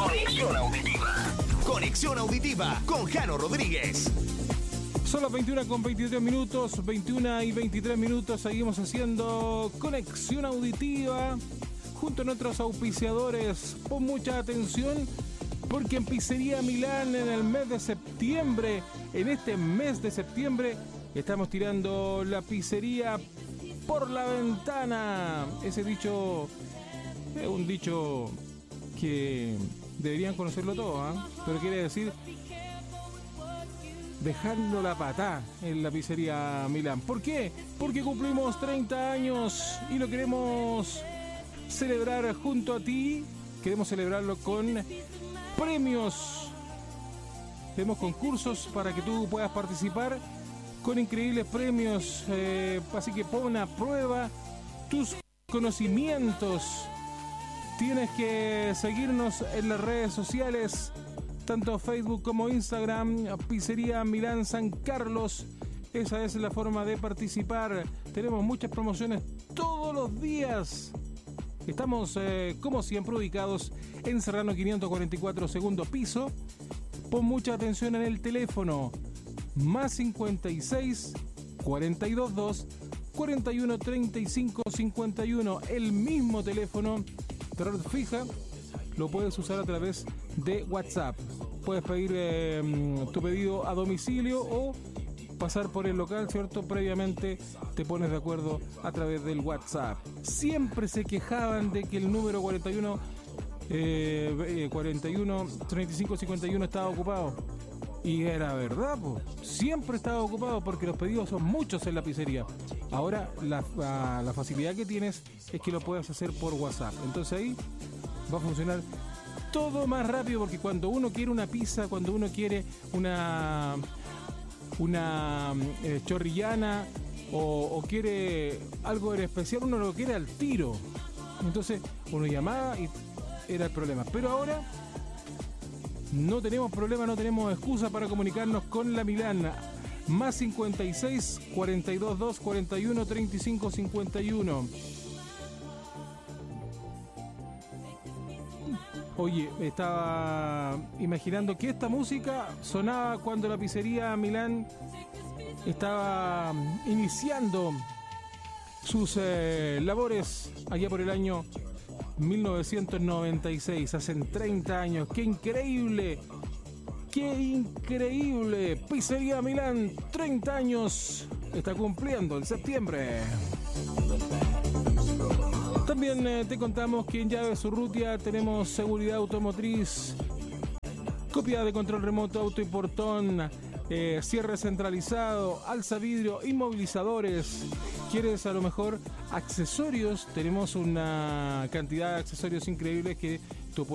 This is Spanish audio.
Conexión Auditiva. Conexión Auditiva con Jano Rodríguez. Son las 21 con 23 minutos, 21 y 23 minutos, seguimos haciendo Conexión Auditiva junto a nuestros auspiciadores. Pon mucha atención porque en Pizzería Milán en el mes de septiembre, en este mes de septiembre, estamos tirando la pizzería por la ventana. Ese dicho es un dicho que deberían conocerlo todos, pero quiere decir dejando la patá en la Pizzería Milán. ¿Por qué? Porque cumplimos 30 años y lo queremos celebrar junto a ti. Queremos celebrarlo con premios. Tenemos concursos para que tú puedas participar con increíbles premios. Así que pon a prueba tus conocimientos. Tienes que seguirnos en las redes sociales, tanto Facebook como Instagram, Pizzería Milán San Carlos. Esa es la forma de participar. Tenemos muchas promociones todos los días. Estamos, como siempre, ubicados en Serrano 544, segundo piso. Pon mucha atención en el teléfono. Más 56 422 41 35 51. El mismo teléfono, pero fija, lo puedes usar a través de WhatsApp. Puedes pedir tu pedido a domicilio o pasar por el local, ¿cierto? Previamente te pones de acuerdo a través del WhatsApp. Siempre se quejaban de que el número 41 35 51 estaba ocupado. Y era verdad, pues. Siempre estaba ocupado porque los pedidos son muchos en la pizzería. Ahora la facilidad que tienes es que lo puedes hacer por WhatsApp. Entonces ahí va a funcionar todo más rápido, porque cuando uno quiere una pizza, cuando uno quiere una chorrillana o quiere algo en especial, uno lo quiere al tiro. Entonces uno llamaba y era el problema. Pero ahora no tenemos problema, no tenemos excusa para comunicarnos con la Milán. Más 56 422 41 35 51. Oye, estaba imaginando que esta música sonaba cuando la Pizzería Milán estaba iniciando sus labores allá por el año 1996, hacen 30 años. ¡Qué increíble! ¡Qué increíble! Pizzería Milán, 30 años, está cumpliendo en septiembre. También te contamos que en Llaves Urrutia tenemos seguridad automotriz, copia de control remoto, auto y portón, cierre centralizado, alza vidrio, inmovilizadores. ¿Quieres a lo mejor accesorios? Tenemos una cantidad de accesorios increíbles que